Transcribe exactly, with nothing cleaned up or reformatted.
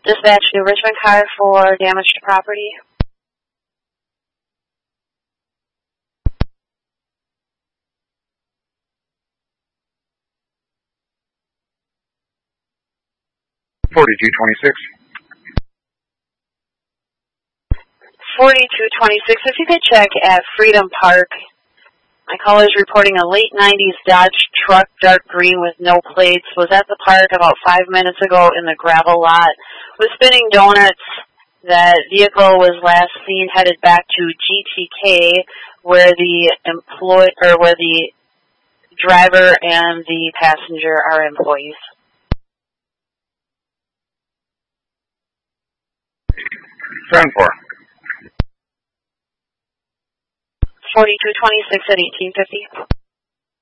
Dispatch New Richmond car for damage to property. forty-two twenty-six. forty-two twenty-six, if you could check at Freedom Park. My caller is reporting a late nineties Dodge truck, dark green with no plates, was at the park about five minutes ago in the gravel lot with spinning donuts. That vehicle was last seen headed back to G T K, where the employ or where the driver and the passenger are employees. seven four. forty-two twenty-six at eighteen fifty.